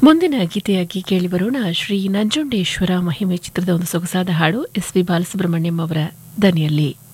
ಮುಂದಿನ ಗೀತೆಯಾಗಿ ಕೇಳಿಬರೋಣ ಶ್ರೀ ನಂಜುಂಡೇಶ್ವರ ಮಹಿಮೆ ಚಿತ್ರದ ಒಂದು ಸೊಗಸಾದ ಹಾಡು ಎಸ್ ವಿ ಬಾಲಸುಬ್ರಹ್ಮಣ್ಯಂ ಅವರ ದನಿಯಲ್ಲಿ.